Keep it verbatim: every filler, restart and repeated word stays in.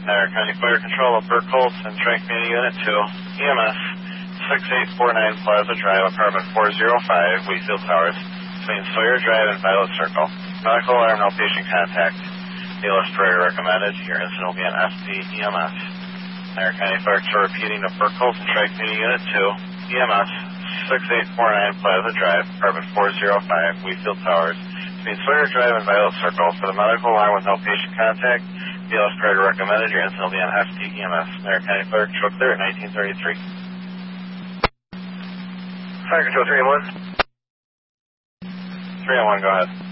Niagara County Fire Control, Burke Colts, and Tri-Community Unit two, E M S, six eight four nine Plaza Drive, apartment four oh five, Wheatfield Towers, between Sawyer Drive and Violet Circle. Medical alarm, no patient contact. Needless prayer recommended. Your incident will be on S D E M S. Niagara County Fire Control repeating to Burke Colts and Tri-Community Unit two, E M S, six eight four nine Plaza Drive, apartment four oh five, Wheatfield Towers, between Sawyer Drive and Violet Circle. For the medical alarm with no patient contact, B L S priority recommended. Your incident will be on F D E M S. Niagara County Fire Control clear at nineteen thirty-three. Fire Control three oh one. three oh one, go ahead.